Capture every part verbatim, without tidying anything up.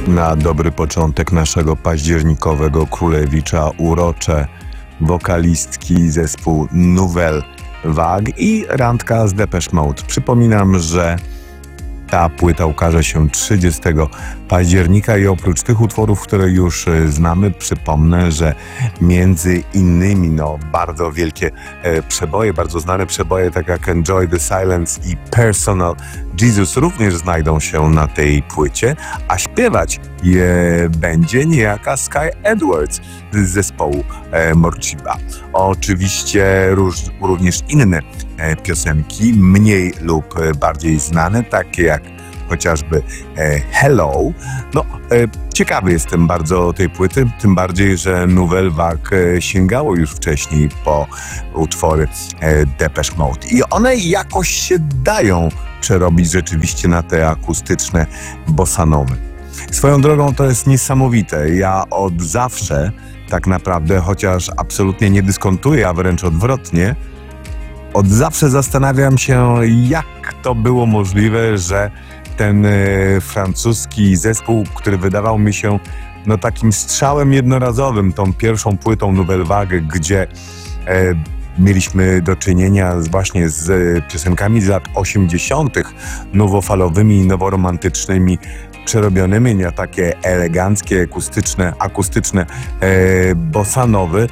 Na dobry początek naszego październikowego Królewicza urocze wokalistki zespół Nouvelle Vague i randka z Depeche Mode. Przypominam, że ta płyta ukaże się trzydziestego października i oprócz tych utworów, które już znamy, przypomnę, że między innymi no, bardzo wielkie e, przeboje, bardzo znane przeboje, tak jak Enjoy the Silence i Personal Jesus również znajdą się na tej płycie, a śpiewać je będzie niejaka Sky Edwards z zespołu e, Morcheeba. Oczywiście róż, również inne e, piosenki, mniej lub bardziej znane, takie jak chociażby e, Hello. No, e, ciekawy jestem bardzo tej płyty, tym bardziej, że Nouvelle Vague e, sięgało już wcześniej po utwory e, Depeche Mode i one jakoś się dają przerobić rzeczywiście na te akustyczne bossanowy. Swoją drogą to jest niesamowite. Ja od zawsze tak naprawdę, chociaż absolutnie nie dyskontuję, a wręcz odwrotnie, od zawsze zastanawiam się, jak to było możliwe, że ten e, francuski zespół, który wydawał mi się no, takim strzałem jednorazowym, tą pierwszą płytą Nouvelle Vague, gdzie e, mieliśmy do czynienia z, właśnie z e, piosenkami z lat osiemdziesiątych, nowofalowymi i noworomantycznymi, przerobionymi na takie eleganckie, akustyczne, akustyczne e, bossanowy,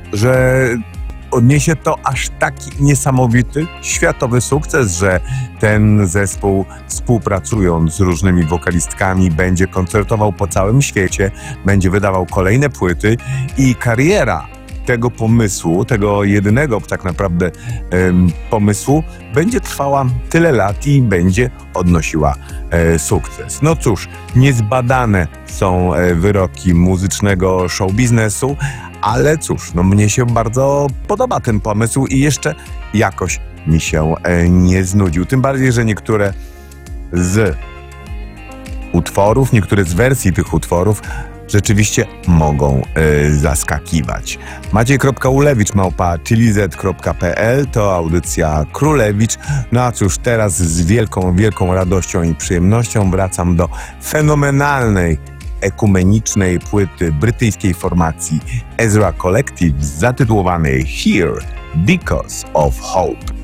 że odniesie to aż taki niesamowity światowy sukces, że ten zespół, współpracując z różnymi wokalistkami, będzie koncertował po całym świecie, będzie wydawał kolejne płyty i kariera tego pomysłu, tego jedynego tak naprawdę em, pomysłu będzie trwała tyle lat i będzie odnosiła e, sukces. No cóż, niezbadane są e, wyroki muzycznego show biznesu, ale cóż, no mnie się bardzo podoba ten pomysł i jeszcze jakoś mi się e, nie znudził. Tym bardziej, że niektóre z utworów, niektóre z wersji tych utworów rzeczywiście mogą y, zaskakiwać. Maciej.ulewicz małpa chilizet kropka pe el to audycja Królewicz. No a cóż, teraz z wielką, wielką radością i przyjemnością wracam do fenomenalnej, ekumenicznej płyty brytyjskiej formacji Ezra Collective zatytułowanej Here Because of Hope.